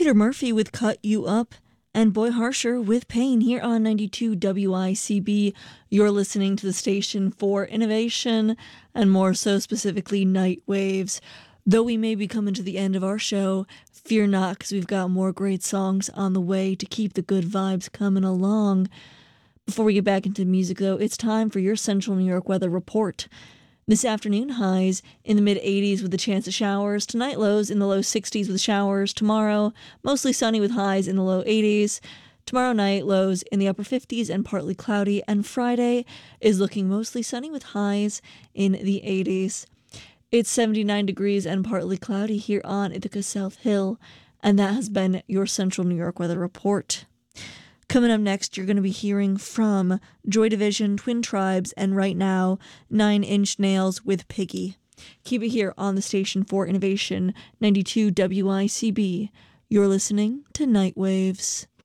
Peter Murphy with Cut You Up, and Boy Harsher with Pain here on 92 WICB. You're listening to the station for innovation, and more so specifically Night Waves. Though we may be coming to the end of our show, fear not, because we've got more great songs on the way to keep the good vibes coming along. Before we get back into music, though, it's time for your Central New York weather report. This afternoon, highs in the mid-80s with a chance of showers. Tonight, lows in the low 60s with showers. Tomorrow, mostly sunny with highs in the low 80s. Tomorrow night, lows in the upper 50s and partly cloudy. And Friday is looking mostly sunny with highs in the 80s. It's 79 degrees and partly cloudy here on Ithaca South Hill. And that has been your Central New York weather report. Coming up next, you're going to be hearing from Joy Division, Twin Tribes, and right now, 9 Inch Nails with Piggy. Keep it here on the station for innovation, 92 WICB. You're listening to Night Waves.